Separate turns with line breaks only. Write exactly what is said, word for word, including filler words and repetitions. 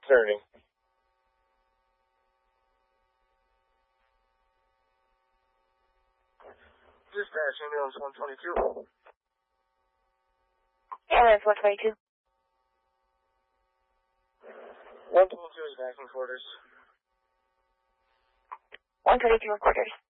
Turning. Dispatch, ambulance one twenty-two.
Ambulance one twenty-two.
one twenty-two is backing quarters.
one twenty-two quarters.